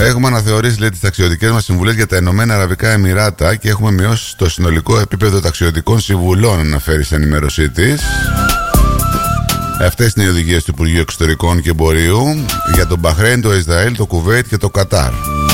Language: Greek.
Έχουμε αναθεωρήσει, λέει, τις ταξιδιωτικές μας συμβουλές για τα Ηνωμένα Αραβικά Εμιράτα και έχουμε μειώσει το συνολικό επίπεδο ταξιδιωτικών συμβουλών, αναφέρει στην ενημέρωσή της. Αυτές είναι οι οδηγίες του Υπουργείου Εξωτερικών και Εμπορίου για τον Μπαχρέιν, το Ισραήλ, το Κουβέιτ και το Κατάρ.